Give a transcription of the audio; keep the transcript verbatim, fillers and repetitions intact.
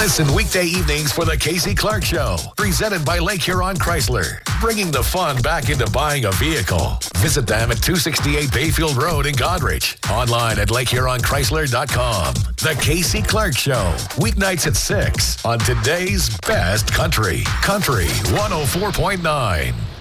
Listen weekday evenings for the Casey Clark Show, presented by Lake Huron Chrysler, bringing the fun back into buying a vehicle. Visit them at two sixty-eight Bayfield Road in Goderich. Online at lake huron chrysler dot com. The Casey Clark Show, weeknights at six on today's best country. Country one oh four point nine.